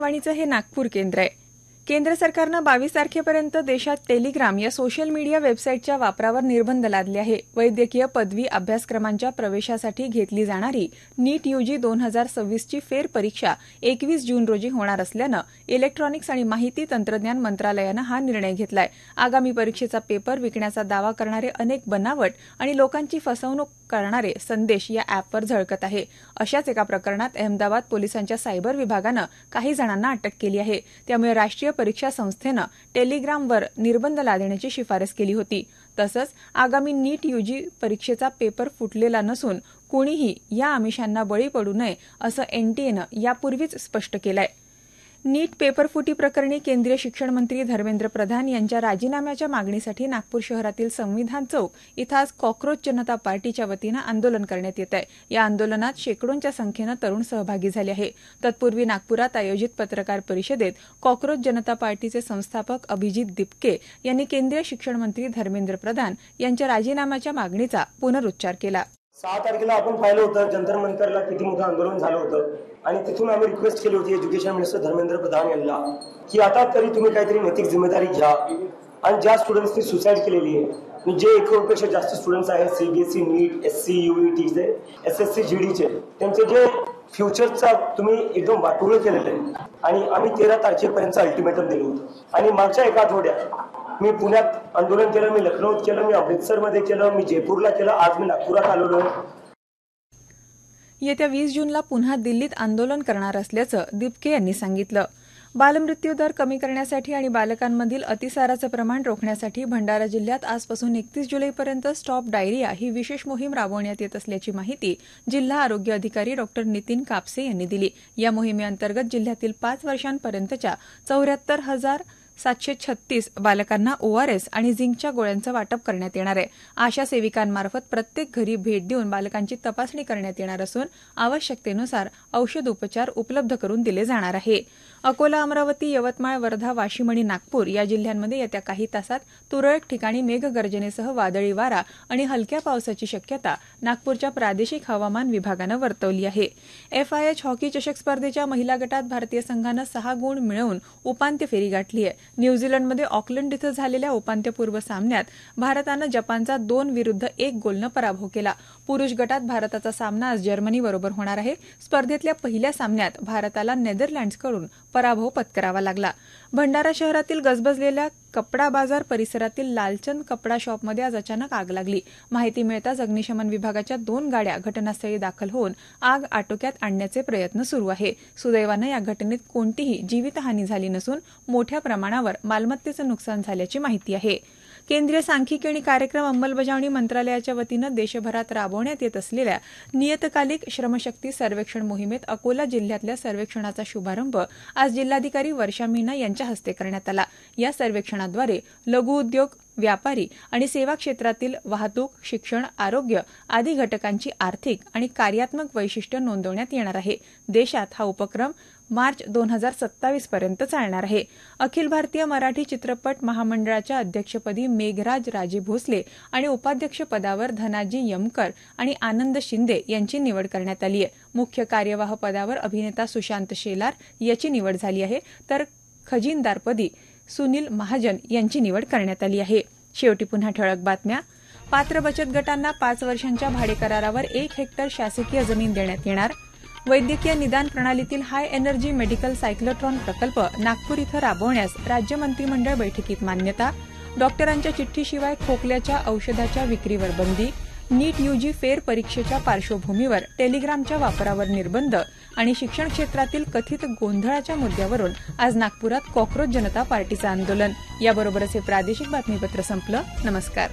वाणीचं हे नागपूर केंद्र आहे. केंद्र सरकारनं 22 तारखेपर्यंत देशात टेलिग्राम या सोशल मीडिया वेबसाईटच्या वापरावर निर्बंध लादले आहे. वैद्यकीय पदवी अभ्यासक्रमांच्या प्रवेशासाठी घेतली जाणारी नीट यूजी 2026 ची फेरपरीक्षा 21 जून रोजी होणार असल्यानं इलेक्ट्रॉनिक्स आणि माहिती तंत्रज्ञान मंत्रालयानं हा निर्णय घेतलाय. आगामी परीक्षेचा पेपर विकण्याचा दावा करणारे अनेक बनावट आणि लोकांची फसवणूक करणारे संदेश या ॲपवर झळकत आहे. अशाच एका प्रकरणात अहमदाबाद पोलिसांच्या सायबर विभागानं काही जणांना अटक केली आहे. त्यामुळे राष्ट्रीय परीक्षा संस्थेनं टेलिग्रामवर निर्बंध लादण्याची शिफारस केली होती. तसंच आगामी नीट यूजी परीक्षेचा पेपर फुटलेला नसून कोणीही या आमिषांना बळी पडू नये असं एनटीएनं यापूर्वीच स्पष्ट केलंय. नीट पेपरफुटी प्रकरणी केंद्रीय शिक्षण मंत्री धर्मेंद्र प्रधान यांच्या राजीनाम्याच्या मागणीसाठी नागपूर शहरातील संविधान चौक इथं आज कॉक्रोच जनता पार्टीच्या वतीनं आंदोलन करण्यात येत आहे. या आंदोलनात शेकडोंच्या संख्येनं तरुण सहभागी झाले आहे. तत्पूर्वी नागपुरात आयोजित पत्रकार परिषदेत कॉक्रोच जनता पार्टीचे संस्थापक अभिजित दिपके यांनी केंद्रीय शिक्षण मंत्री धर्मेंद्र प्रधान यांच्या राजीनाम्याच्या मागणीचा पुनरुच्चार केला. 6 तारखेला आपण पाहिलं होतं जंतर मंतरला किती मोठं आंदोलन झालं होतं आणि तिथून आम्ही रिक्वेस्ट केली होती एज्युकेशन मिनिस्टर धर्मेंद्र प्रधान यांना की आता तरी तुम्ही काहीतरी नैतिक जिम्मेदारी घ्या आणि ज्या स्टुडंट्सनी सुसाईड केलेली आहे जे 1 करोडपेक्षा जास्त स्टुडंट्स आहेत सीबीएसई नीट एससी यूईटीचे एसएससी जीडीचे त्यांचे जे फ्युचरचा तुम्ही एकदम वाटोळे केलेलं आहे आणि आम्ही 13 तारखेपर्यंत अल्टिमेटम दिलं होतं आणि मागच्या 1 आठवड्यात मी पुण्यात आंदोलन केलं, मी लखनौत केलं, मी अमृतसरमध्ये केलं, मी जयपूरला केलं, आज मी नागपुरात आलेलो आहे. येत्या 20 जूनला पुन्हा दिल्लीत आंदोलन करणार असल्याचं दिपके यांनी सांगितलं. बालमृत्यू दर कमी करण्यासाठी आणि बालकांमधील अतिसाराचं प्रमाण रोखण्यासाठी भंडारा जिल्ह्यात आजपासून 31 जुलैपर्यंत स्टॉप डायरिया ही विशेष मोहीम राबवण्यात येत असल्याची माहिती जिल्हा आरोग्य अधिकारी डॉ. नितीन कापसे यांनी दिली. या मोहिमेअंतर्गत जिल्ह्यातील 5 वर्षांपर्यंतच्या 74,736 बालकांना ओआरएस आणि झिंकच्या गोळ्यांचं वाटप करण्यात येणार आहे. आशा सेविकांमार्फत प्रत्येक घरी भेट देऊन बालकांची तपासणी करण्यात येणार असून आवश्यकतेनुसार औषध उपचार उपलब्ध करून दिले जाणार आहे. अकोला, अमरावती, यवतमाळ, वर्धा, वाशिम आणि नागपूर या जिल्ह्यांमध्ये येत्या काही तासात तुरळक ठिकाणी मेघगर्जनेसह वादळी वारा आणि हलक्या पावसाची शक्यता नागपूरच्या प्रादेशिक हवामान विभागानं वर्तवली आहे. FIH हॉकी चषक स्पर्धेच्या महिला गटात भारतीय संघानं 6 गुण मिळवून उपांत्य फेरी गाठली आहे. न्यूझीलंडमध्ये ऑकलंड इथं झालेल्या उपांत्यपूर्व सामन्यात भारतानं जपानचा 2-1 गोलनं पराभव केला. पुरुष गटात भारताचा सामना आज जर्मनीबरोबर होणार आहे. स्पर्धेतल्या पहिल्या सामन्यात भारताला नेदरलँड्सकडून पराभव पत्करावा लागला. भंडारा शहरातील गजबजलेल्या कपडा बाजार परिसरातील लालचंद कपडा शॉपमध्ये आज अचानक आग लागली. माहिती मिळताच अग्निशमन विभागाच्या 2 गाड्या घटनास्थळी दाखल होऊन आग आटोक्यात आणण्याचे प्रयत्न सुरू आहे. सुदैवानं या घटनेत कोणतीही जीवितहानी झाली नसून मोठ्या प्रमाणावर मालमत्तेचं नुकसान झाल्याची माहिती आहे. केंद्रीय सांख्यिकी आणि कार्यक्रम अंमलबजावणी मंत्रालयाच्या वतीनं देशभरात राबवण्यात येत असलेल्या नियतकालिक श्रमशक्ती सर्वेक्षण मोहिमेत अकोला जिल्ह्यातल्या सर्वेक्षणाचा शुभारंभ आज जिल्हाधिकारी वर्षा मीना यांच्या हस्ते करण्यात आला. या सर्वेक्षणाद्वारे लघु उद्योग, व्यापारी आणि सेवा क्षेत्रातील वाहतूक, शिक्षण, आरोग्य आदी घटकांची आर्थिक आणि कार्यात्मक वैशिष्ट्य नोंदवण्यात येणार आहे. देशात हा उपक्रम मार्च 2027 पर्यंत चालणार आहे. अखिल भारतीय मराठी चित्रपट महामंडळाच्या अध्यक्षपदी मेघराज राजे भोसले आणि उपाध्यक्षपदावर धनाजी यमकर आणि आनंद शिंदे यांची निवड करण्यात आली आहे. मुख्य कार्यवाह पदावर अभिनेता सुशांत शेलार याची निवड झाली आहे, तर खजिनदारपदी सुनील महाजन यांची निवड करण्यात आली आहे. शेवटी पुन्हा ठळक बातम्या. पात्र बचत गटांना 5 वर्षांच्या भाडेकरारावर 1 हेक्टर शासकीय जमीन देण्यात येणार. वैद्यकीय निदान प्रणालीतील हाय एनर्जी मेडिकल सायक्लोट्रॉन प्रकल्प नागपूर इथं राबवण्यास राज्य मंत्रिमंडळ बैठकीत मान्यता. डॉक्टरांच्या चिठ्ठीशिवाय खोकल्याच्या औषधाच्या विक्रीवर बंदी. नीट यूजी फेर परीक्षेच्या पार्श्वभूमीवर टेलिग्रामच्या वापरावर निर्बंध आणि शिक्षण क्षेत्रातील कथित गोंधळाच्या मुद्द्यावरून आज नागपुरात कॉक्रोच जनता पार्टीचं आंदोलन. याबरोबरच हे प्रादेशिक बातमीपत्र संपलं. नमस्कार.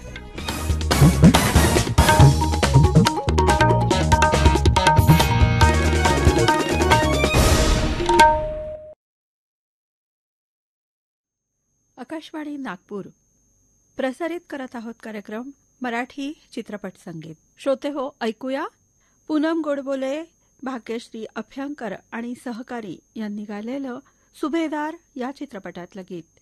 आकाशवाणी नागपूर प्रसारित करत आहोत कार्यक्रम मराठी चित्रपट संगीत. श्रोते हो, ऐकूया पूनम गोडबोले, भाग्यश्री अभ्यंकर आणि सहकारी यांनी गायलेलं सुभेदार या चित्रपटातलं गीत.